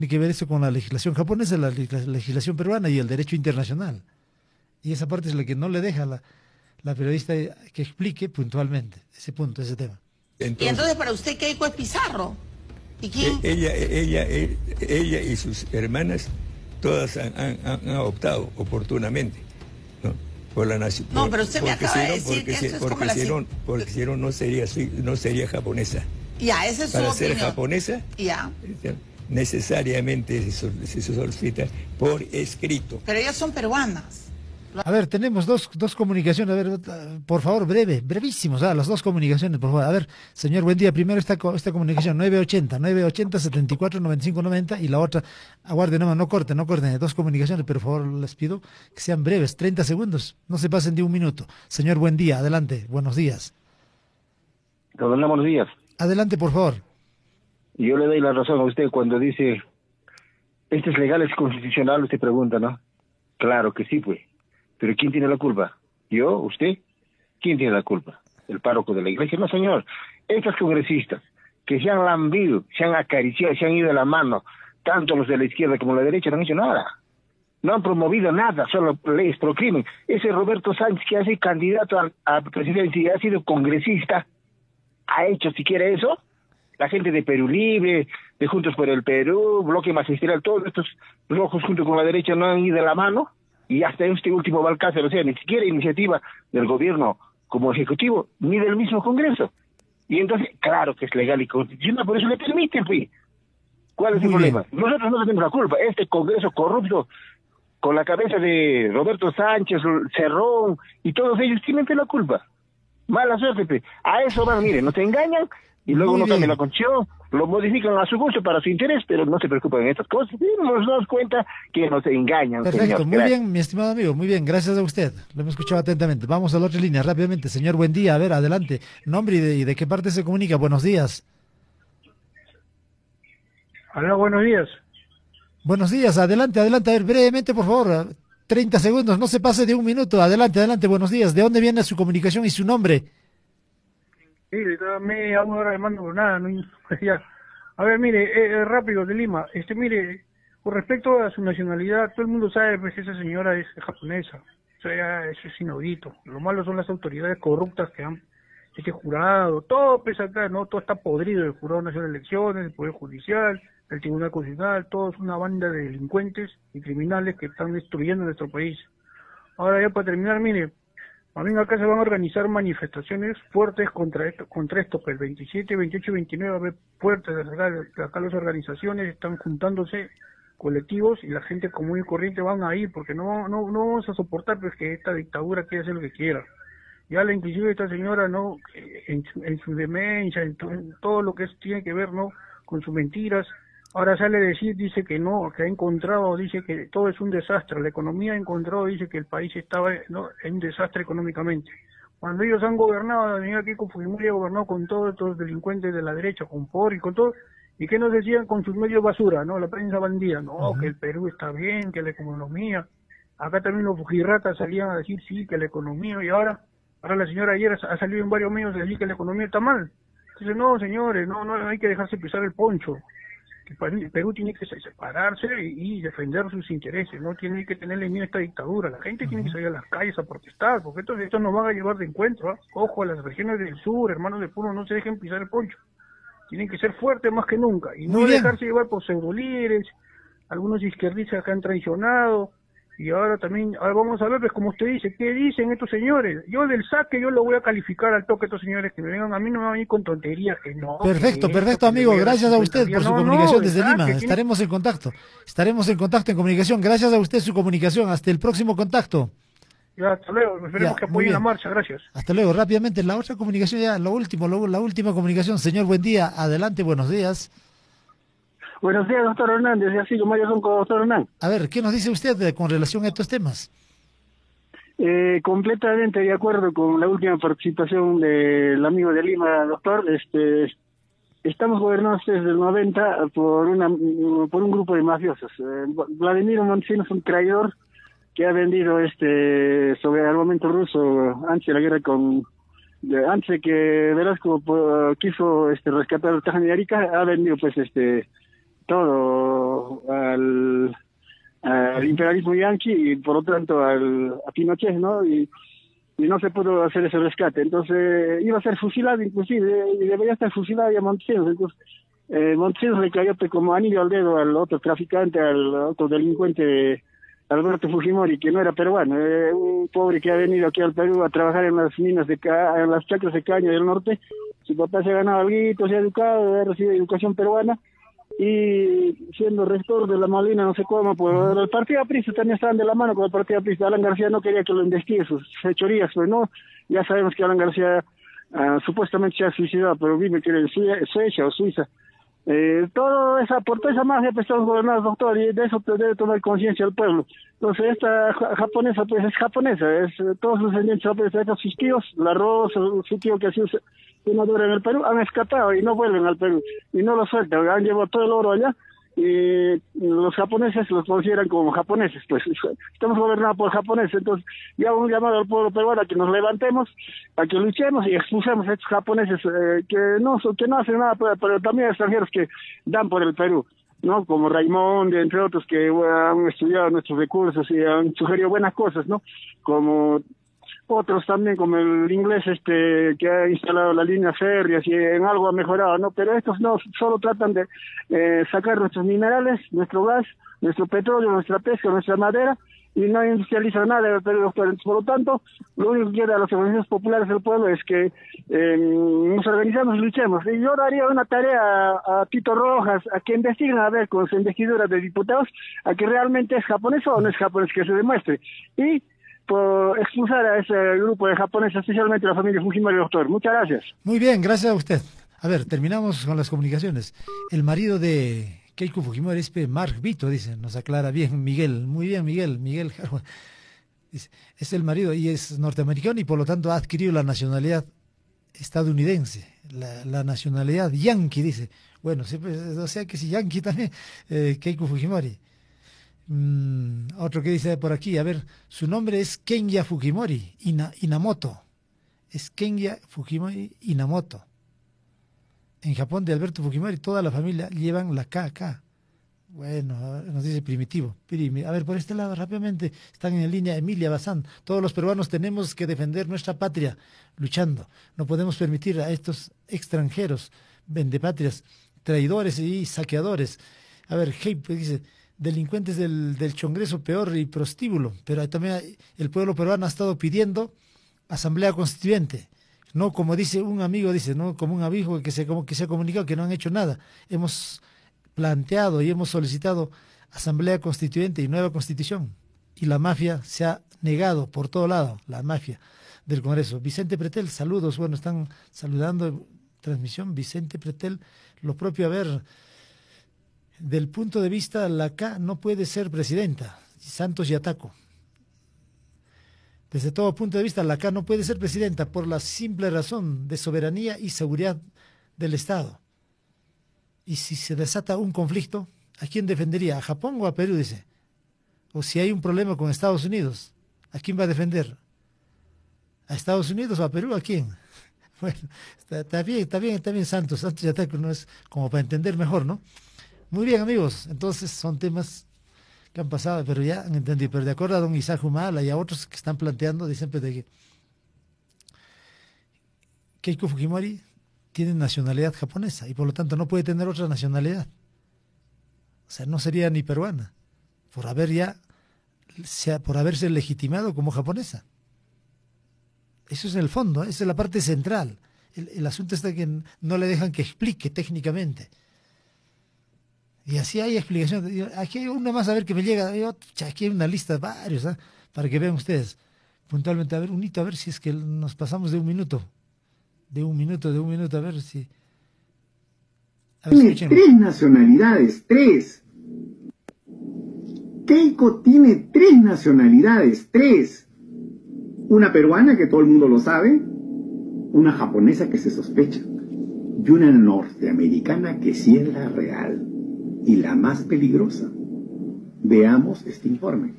Tiene que ver eso con la legislación japonesa, la legislación peruana y el derecho internacional. Y esa parte es la que no le deja la periodista que explique puntualmente ese punto, ese tema. Y entonces Entonces, para usted, Keiko es Pizarro. ¿Y quién? ella y sus hermanas todas han optado oportunamente, ¿no? Por la nación. No, pero usted me acaba de decir que esto es como la... Porque si no, no sería japonesa. Ya, esa es su Para opinión. ser japonesa, Ya. necesariamente se solicita por escrito. Pero ellas son peruanas. A ver, tenemos dos comunicaciones. A ver, por favor, brevísimos. Las dos comunicaciones, por favor. A ver, señor, buen día. Primero esta comunicación, 980-74-95-90 y la otra, aguarde, no corten. Dos comunicaciones, pero por favor les pido que sean breves, 30 segundos. No se pasen de un minuto. Señor, buen día. Adelante. Buenos días. Hola, buenos días. Adelante, por favor. Yo le doy la razón a usted cuando dice, ¿esto es legal, es constitucional? Usted pregunta, ¿no? Claro que sí, pues. Pero ¿quién tiene la culpa? ¿Yo? ¿Usted? ¿Quién tiene la culpa? ¿El párroco de la iglesia? No, señor. Estos congresistas que se han lambido, se han acariciado, se han ido de la mano, tanto los de la izquierda como la derecha, no han hecho nada. No han promovido nada, solo leyes pro crimen. Ese Roberto Sánchez que ha sido candidato a presidencia y ha sido congresista, ¿ha hecho siquiera eso? La gente de Perú Libre, de Juntos por el Perú, Bloque Magistral, todos estos rojos junto con la derecha no han ido de la mano. Y hasta este último Balcácer, o sea, ni siquiera iniciativa del gobierno como ejecutivo, ni del mismo Congreso. Y entonces, claro que es legal y constitucional, por eso le permiten, pues. ¿Cuál es el problema? Nosotros no tenemos la culpa. Este Congreso corrupto, con la cabeza de Roberto Sánchez, Cerrón, y todos ellos tienen la culpa. Mala suerte, pues. A eso van, miren, nos engañan, y luego no cambian la constitución, lo modifican a su gusto para su interés, pero no se preocupan en estas cosas. Y nos damos cuenta que nos engañan. Perfecto, señor. muy bien, mi estimado amigo, muy bien, gracias a usted. Lo hemos escuchado atentamente. Vamos a la otra línea rápidamente. Señor, buen día, a ver, adelante. Nombre y de qué parte se comunica. Buenos días. Hola, buenos días. Buenos días, adelante, a ver, brevemente, por favor. 30 segundos, no se pase de un minuto. Adelante, buenos días. ¿De dónde viene su comunicación y su nombre? Sí, me hago ahora mando por nada, no, ya. A ver, mire, rápido, de Lima, mire, con respecto a su nacionalidad, todo el mundo sabe pues, que esa señora es japonesa, o sea, ya, eso es inaudito. Lo malo son las autoridades corruptas que han, este jurado, todo pesa acá, ¿no? Todo está podrido, el Jurado Nacional de Elecciones, el Poder Judicial, el Tribunal Constitucional, todo es una banda de delincuentes y criminales que están destruyendo nuestro país. Ahora ya para terminar, mire, también acá se van a organizar manifestaciones fuertes contra esto, pues el 27, 28 y 29 va a haber fuertes, acá las organizaciones están juntándose, colectivos, y la gente común y corriente van a ir, porque no vamos a soportar pues que esta dictadura quiera hacer lo que quiera. Ya inclusive esta señora, ¿no? En su demencia, en todo lo que tiene que ver, ¿no? Con sus mentiras, ahora sale a decir, dice que no, que ha encontrado, dice que todo es un desastre, la economía ha encontrado, dice que el país estaba, ¿no?, en un desastre económicamente. Cuando ellos han gobernado, la señora Keiko Fujimori ha gobernado con todos estos delincuentes de la derecha, con POR y con todo, y que nos decían con sus medios basura, ¿no? La prensa bandida, no, que el Perú está bien, que la economía, acá también los fujirratas salían a decir sí, que la economía, y ahora la señora ayer ha salido en varios medios a decir que la economía está mal. Entonces, no, señores, no hay que dejarse pisar el poncho. El Perú tiene que separarse y defender sus intereses, no tiene que tenerle miedo a esta dictadura. La gente tiene que salir a las calles a protestar, porque estos nos van a llevar de encuentro, ¿eh? Ojo, a las regiones del sur, hermanos de Puno, no se dejen pisar el poncho. Tienen que ser fuertes más que nunca y no dejarse llevar por pseudolíderes, algunos izquierdistas que han traicionado. Y ahora vamos a ver, pues como usted dice, ¿qué dicen estos señores? Yo del saque, yo lo voy a calificar al toque a estos señores que me vengan, a mí no me van a venir con tonterías, que no. Perfecto, amigo, gracias a usted por su comunicación desde Lima, estaremos en contacto en comunicación, gracias a usted su comunicación, hasta el próximo contacto. Ya, hasta luego, esperemos que apoyen la marcha, gracias. Hasta luego, rápidamente, la otra comunicación ya, la última comunicación, señor, buen día, adelante, buenos días. Buenos días, doctor Hernández, así como yo son con doctor Hernández. A ver, ¿qué nos dice usted con relación a estos temas? Completamente de acuerdo con la última participación del amigo de Lima, doctor. Estamos gobernados desde el 90 por un grupo de mafiosos. Vladimiro Montesinos es un traidor que ha vendido sobre armamento ruso antes de la guerra antes de que Velasco quiso rescatar Taja de Arica, ha vendido pues todo al imperialismo yanqui y por lo tanto a Pinochet, ¿no? Y no se pudo hacer ese rescate. Entonces iba a ser fusilado inclusive, y debería estar fusilado ya Montesinos. Entonces Montesinos le cayó como anillo al dedo al otro traficante, al otro delincuente, Alberto Fujimori, que no era peruano, un pobre que ha venido aquí al Perú a trabajar en las minas en las chacras de caña del norte. Su papá se ha ganado algo, se ha educado, ha recibido educación peruana, y siendo rector de la Malina, no sé cómo, pues el partido aprista también estaban de la mano con el partido aprista. Alan García no quería que lo investigue sus fechorías, pues no, ya sabemos que Alan García supuestamente se ha suicidado, pero vive que en Suecia o Suiza. Por toda esa magia pues estamos gobernados, doctor, y de eso debe tomar conciencia el pueblo. Entonces esta japonesa pues es japonesa, todos los descendientes japoneses, sus tíos, la Rosa, su tío que ha sido senador en el Perú, han escapado y no vuelven al Perú, y no lo sueltan, han llevado todo el oro allá, y los japoneses los consideran como japoneses, pues estamos gobernados por japoneses. Entonces ya un llamado al pueblo peruano a que nos levantemos, a que luchemos y expulsemos a estos japoneses que no hacen nada, pero también extranjeros que dan por el Perú, ¿no? Como Raymond, entre otros, que han estudiado nuestros recursos y han sugerido buenas cosas, ¿no? Como otros también, como el inglés que ha instalado la línea férrea y en algo ha mejorado, ¿no? Pero estos no, solo tratan de sacar nuestros minerales, nuestro gas, nuestro petróleo, nuestra pesca, nuestra madera, y no industrializan nada, doctor. Entonces, por lo tanto, lo único que queda a las organizaciones populares del pueblo es que nos organizamos y luchemos. Y yo daría una tarea a Tito Rojas, a que investiguen a ver con su investidura de diputados, a que realmente es japonés o no es japonés, que se demuestre. Y por expulsar a ese grupo de japoneses, especialmente la familia Fujimori, doctor. Muchas gracias. Muy bien, gracias a usted. A ver, terminamos con las comunicaciones. El marido de Keiko Fujimori es Mark Vito, dice, nos aclara bien Miguel. Muy bien, Miguel Jarwa. Es el marido y es norteamericano y por lo tanto ha adquirido la nacionalidad estadounidense, la nacionalidad yanqui, dice. Bueno, sí, pues, o sea que si yanqui también, Keiko Fujimori. Otro que dice por aquí, a ver, su nombre es Kenya Fujimori Inamoto. Es Kenya Fujimori Inamoto. En Japón de Alberto Fujimori toda la familia llevan la KK. Bueno, nos dice Primitivo. A ver, por este lado rápidamente están en línea Emilia Bazán. Todos los peruanos tenemos que defender nuestra patria luchando. No podemos permitir a estos extranjeros, vendepatrias, traidores y saqueadores. A ver, Heipe dice, delincuentes del Congreso peor y prostíbulo, pero también el pueblo peruano ha estado pidiendo asamblea constituyente, no como dice un amigo, dice, no como un amigo que se ha comunicado que no han hecho nada. Hemos planteado y hemos solicitado asamblea constituyente y nueva constitución, y la mafia se ha negado por todo lado, la mafia del Congreso. Vicente Pretel, saludos, bueno, están saludando transmisión, Vicente Pretel, lo propio, a ver, del punto de vista, la K no puede ser presidenta, Santos y Ataco. Desde todo punto de vista, la K no puede ser presidenta por la simple razón de soberanía y seguridad del Estado. Y si se desata un conflicto, ¿a quién defendería? ¿A Japón o a Perú? Dice. O si hay un problema con Estados Unidos, ¿a quién va a defender? ¿A Estados Unidos o a Perú? ¿A quién? Bueno, está bien Santos y Ataco, no es como para entender mejor, ¿no? Muy bien, amigos, entonces son temas que han pasado, pero ya han entendido. Pero de acuerdo a don Isaac Humala y a otros que están planteando, dicen de que Keiko Fujimori tiene nacionalidad japonesa y por lo tanto no puede tener otra nacionalidad. O sea, no sería ni peruana, por haberse legitimado como japonesa. Eso es el fondo, esa es la parte central. El asunto está que no le dejan que explique técnicamente. Y así hay explicación. Aquí hay uno más, a ver, que me llega. Aquí hay una lista de varios, ¿eh? Para que vean ustedes puntualmente. A ver, un hito, a ver si es que nos pasamos de un minuto. De un minuto, a ver si... Tiene 3 nacionalidades, 3. Keiko tiene 3 nacionalidades, 3. Una peruana, que todo el mundo lo sabe. Una japonesa que se sospecha. Y una norteamericana que sí es la real. Y la más peligrosa. Veamos este informe.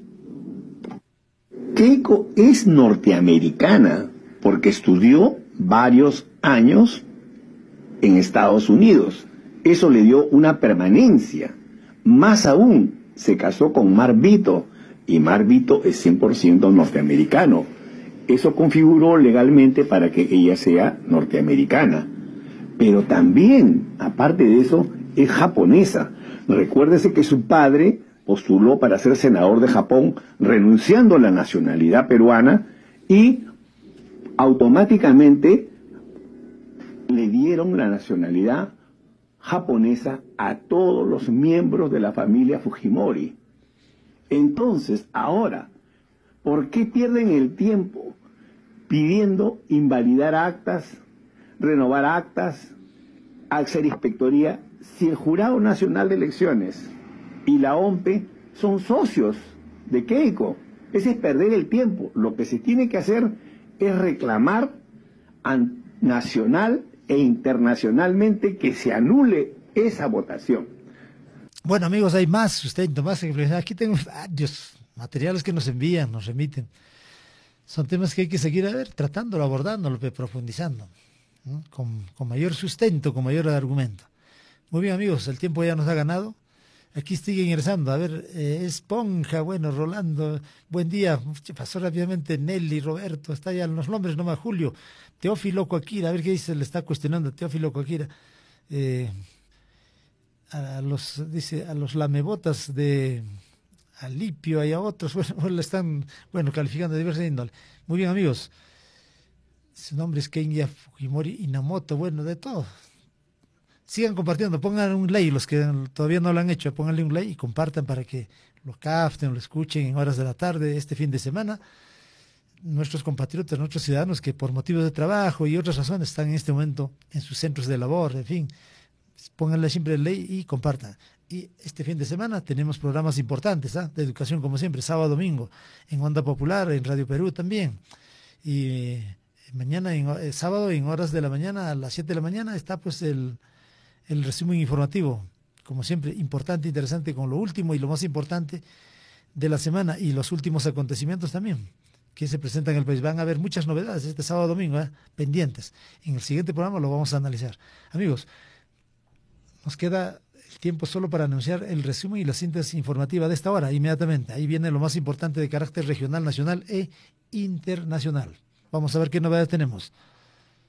Keiko es norteamericana porque estudió varios años en Estados Unidos. Eso le dio una permanencia. Más aún, se casó con Mar Vito, y Mar Vito es 100% norteamericano. Eso configuró legalmente para que ella sea norteamericana. Pero también, aparte de eso, es japonesa. Recuérdese que su padre postuló para ser senador de Japón, renunciando a la nacionalidad peruana, y automáticamente le dieron la nacionalidad japonesa a todos los miembros de la familia Fujimori. Entonces, ahora, ¿por qué pierden el tiempo pidiendo invalidar actas, renovar actas, hacer inspectoría, si el Jurado Nacional de Elecciones y la OMPE son socios de Keiko? Ese es perder el tiempo. Lo que se tiene que hacer es reclamar nacional e internacionalmente que se anule esa votación. Bueno, amigos, hay más sustento, más ejemplicidad. Aquí tengo varios materiales que nos envían, nos remiten. Son temas que hay que seguir tratándolo, abordándolo, profundizando, ¿no? Con mayor sustento, con mayor argumento. Muy bien, amigos, el tiempo ya nos ha ganado. Aquí sigue ingresando. A ver, Esponja, bueno, Rolando, buen día. Pasó rápidamente Nelly, Roberto, está ya los nombres nomás, Julio. Teófilo Coaquira, a ver qué dice, le está cuestionando Teófilo Coaquira. A los lamebotas de Alipio y a otros, bueno, le están, calificando de diversa índole. Muy bien, amigos. Su nombre es Kenya Fujimori Inamoto, bueno, de todo. Sigan compartiendo, pongan un like, los que todavía no lo han hecho, pónganle un like y compartan para que lo capten, lo escuchen en horas de la tarde, este fin de semana. Nuestros compatriotas, nuestros ciudadanos que por motivos de trabajo y otras razones están en este momento en sus centros de labor, en fin, pónganle siempre el like y compartan. Y este fin de semana tenemos programas importantes, de educación como siempre, sábado, domingo, en Onda Popular, en Radio Perú también. Y mañana, sábado, en horas de la mañana, a las 7 de la mañana, está pues el resumen informativo, como siempre, importante, interesante, con lo último y lo más importante de la semana y los últimos acontecimientos también que se presentan en el país. Van a haber muchas novedades este sábado, domingo, pendientes. En el siguiente programa lo vamos a analizar. Amigos, nos queda el tiempo solo para anunciar el resumen y la síntesis informativa de esta hora, inmediatamente. Ahí viene lo más importante de carácter regional, nacional e internacional. Vamos a ver qué novedades tenemos.